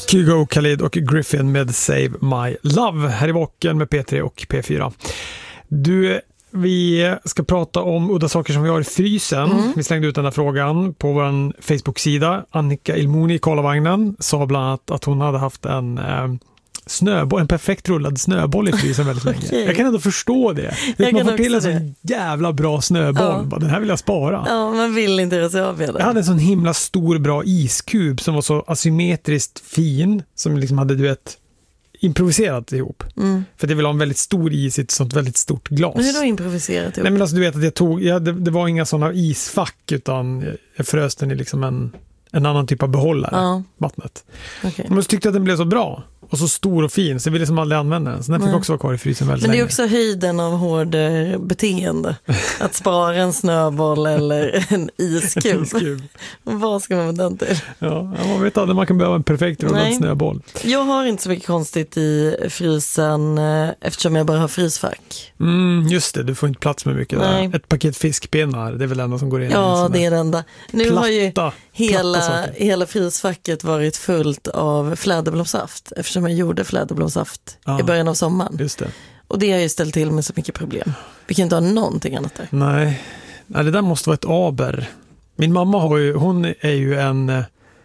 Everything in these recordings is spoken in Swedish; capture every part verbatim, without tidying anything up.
Kygo, Khalid och Griffin med Save My Love här i Vaken med P tre och P fyra. Du, vi ska prata om udda saker som vi har i frysen. Mm. Vi slängde ut den här frågan på vår Facebook-sida. Annika Ilmoni i Karlavagnen sa bland annat att hon hade haft en eh, snöboll, en perfekt rullad snöboll i frysen väldigt länge. Okay. Jag kan ändå förstå det. det man får till en sån jävla bra snöboll. Ja. Den här vill jag spara. Ja, man vill inte göra sig av med det. Jag hade en sån himla stor bra iskub som var så asymmetriskt fin, som liksom hade, du vet, improviserat ihop. Mm. För det vill ha en väldigt stor is i ett sånt väldigt stort glas. Men hur då improviserat ihop? Nej, men alltså du vet att jag tog, ja, det, det var inga sådana isfack, utan jag frös den i liksom en, en annan typ av behållare, ja. Vattnet. Okay. Men så tyckte jag att den blev så bra. Och så stor och fin, så jag ville liksom aldrig använda den. Så den fick också vara kvar i frysen väldigt Men det är länge. också höjden av hård beteende. Att spara en snöboll eller en iskub. iskub. Vad ska man med den till? Ja, man vet aldrig, man kan behöva en perfekt rullad snöboll. Jag har inte så mycket konstigt i frysen eftersom jag bara har frysfack. Mm, just det, du får inte plats med mycket där. Ett paket fiskpinnar, det är väl det enda som går in. Ja, det är det enda. Nu platta, har ju hela, hela frysfacket varit fullt av fläderblomsaft eftersom jag gjorde fläderblomsaft ja, i början av sommaren. Just det. Och det har ju ställt till med så mycket problem. Vi kan inte ha någonting annat där. Nej, Nej det där måste vara ett aber. Min mamma har ju, hon är ju en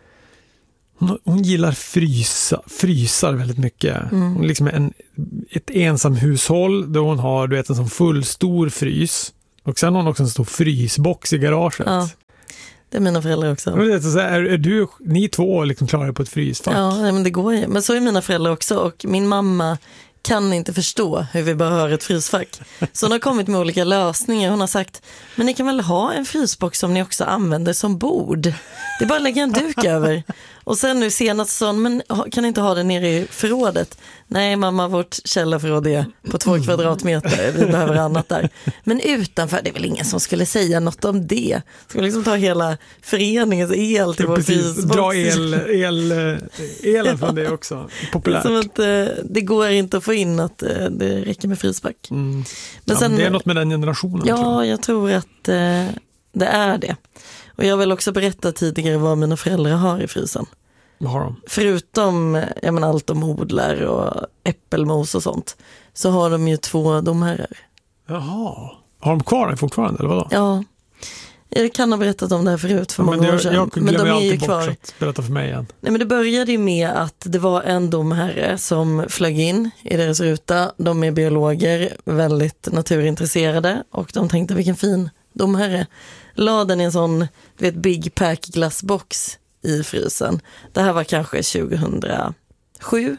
hon, hon gillar frysa, frysar väldigt mycket. Mm. Hon är liksom en, ett ensam hushåll där hon har, du vet, en sån full stor frys. Och sen har hon också en stor frysbox i garaget. Ja. Det är mina föräldrar också. Är, är, är du, ni två liksom klarar på ett frysfack? Ja, nej, men det går ju. Men så är mina föräldrar också. Och min mamma kan inte förstå hur vi behöver ett frysfack. Så hon har kommit med olika lösningar. Hon har sagt, men ni kan väl ha en frysbox som ni också använder som bord. Det är bara att lägga en duk över. Och sen nu senast sa hon, men kan ni inte ha den nere i förrådet? Nej mamma, vårt källarförråd är på två kvadratmeter. Vi behöver annat där. Men utanför, det är väl ingen som skulle säga något om det. Ska vi liksom ta hela föreningens el till vår frysbox? Dra el, el, elen från det också. Populärt. Som att, det går inte att få in att det räcker med frysback. Mm. Men ja, sen, men det är något med den generationen. Ja, tror jag. jag tror att eh, det är det. Och jag vill också berätta tidigare vad mina föräldrar har i frysen. Vad har de? Förutom jag menar, allt de odlar och äppelmos och sånt, så har de ju två domherrar. Jaha. Har de kvar den fortfarande eller vadå? Ja. Jag kan ha berättat om det här förut för ja, många jag, år sedan. Jag men de är ju bort, kvar. Berätta för mig igen. Nej, men det började ju med att det var en domherre som flög in i deras ruta. De är biologer, väldigt naturintresserade, och de tänkte vilken fin domherre. La den i en sån, du vet, Big Pack glassbox i frysen. Det här var kanske tjugohundrasju.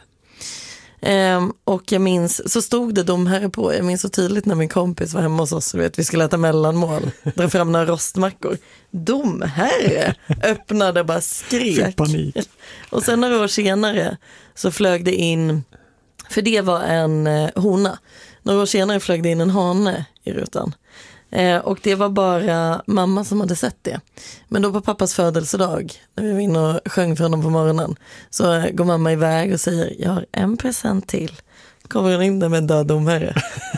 Ehm, och jag minns, så stod det domherre på. Jag minns så tydligt när min kompis var hemma hos oss. Vet, vi skulle äta mellanmål. Dra fram några rostmackor. Domherre öppnade bara skrek. Fick panik. Och sen några år senare så flög det in, för det var en eh, hona. Några år senare flög det in en hane i rutan. Eh, och det var bara mamma som hade sett det. Men då på pappas födelsedag, när vi var inne och sjöng för honom på morgonen, så eh, går mamma iväg och säger, jag har en present till. Kommer hon in där med en död domherre.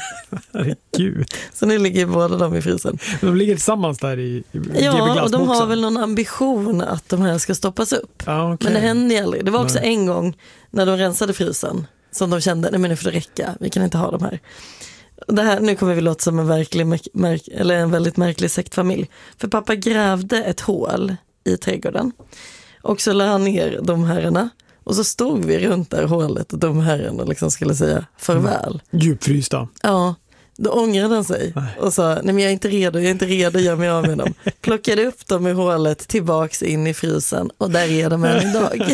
Herregud. Så nu ligger båda de i frysen. De ligger tillsammans där i, i ja, och de har väl någon ambition att de här ska stoppas upp. Ah, okay. Men det hände ju aldrig. Det var också nej. en gång när de rensade frysen som de kände, nej men nu får det räcka, vi kan inte ha de här. Det här, nu kommer vi låta som en, verklig, märk, eller en väldigt märklig sektfamilj. För pappa grävde ett hål i trädgården. Och så la han ner de herrarna. Och så stod vi runt där hålet och de herrarna liksom skulle säga farväl. Mm. Djupfrysta. Ja, då ångrade han sig. Nej. Och sa, nej men jag är inte redo, jag är inte redo att göra mig av med dem. Plockade upp dem i hålet tillbaks in i frysen. Och där är de här idag.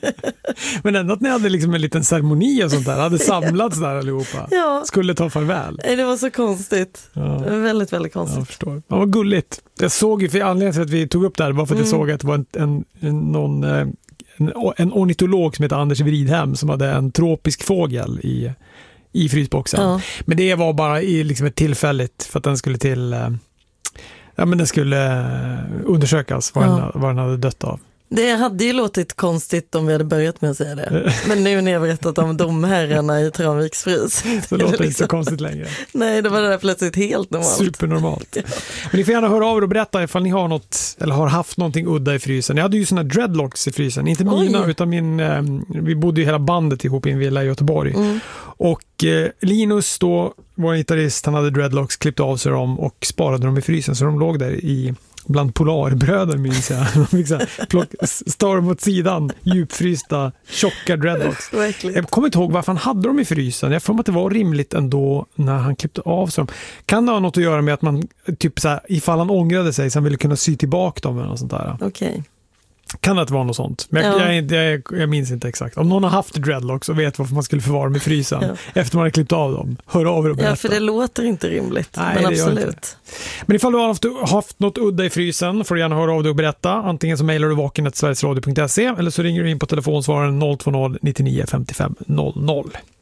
Men ändå att ni hade liksom en liten ceremoni och sånt där. Hade samlats där allihopa. Ja. Skulle ta farväl. Nej, det var så konstigt. Ja. Det var väldigt, väldigt konstigt. Jag förstår. Ja, vad gulligt. Jag såg ju, för anledningen till att vi tog upp det här var för att mm. jag såg att det var en, en, en, någon, en, en ornitolog som heter Anders Vridhem som hade en tropisk fågel i i frysboxen. Ja. Men det var bara i liksom ett tillfälligt för att den skulle till ja men den skulle undersökas vad, ja. den, vad den hade dött av. Det hade ju låtit konstigt om vi hade börjat med att säga det. Men nu när jag berättat om domherrarna i Tranviks frys. Så låter det inte så konstigt längre. Nej, det var det där plötsligt helt normalt. Supernormalt. Ja. Men ni får gärna höra av er och berätta ifall ni har något eller har haft någonting udda i frysen. Jag hade ju såna dreadlocks i frysen. Inte mina, Oj. utan min... Eh, vi bodde ju hela bandet ihop i en villa i Göteborg. Mm. Och eh, Linus då, vår gitarrist, han hade dreadlocks, klippte av sig dem och sparade dem i frysen. Så de låg där i... bland polarbröden minns jag. De fick så här, plock, storm åt sidan, djupfrysta, tjocka dreadlocks. Jag kommer inte ihåg varför han hade dem i frysen. Jag får mig att det var rimligt ändå när han klippte av sig dem. Kan det ha något att göra med att man, typ så här, ifall han ångrade sig så han ville kunna sy tillbaka dem eller något sånt där? Okej. Okay. Kan det vara något sånt? Men ja. jag, jag, jag minns inte exakt. Om någon har haft dreadlocks och vet varför man skulle förvara dem i frysen ja. efter man har klippt av dem, hör av er och berätta. Ja, för det låter inte rimligt. Nej, men absolut. Men ifall du har haft, haft något udda i frysen får du gärna höra av dig och berätta. Antingen så mejlar du vaken snabel-a sverigesradio punkt se eller så ringer du in på telefonsvararen noll två noll nittionio femtiofem noll noll.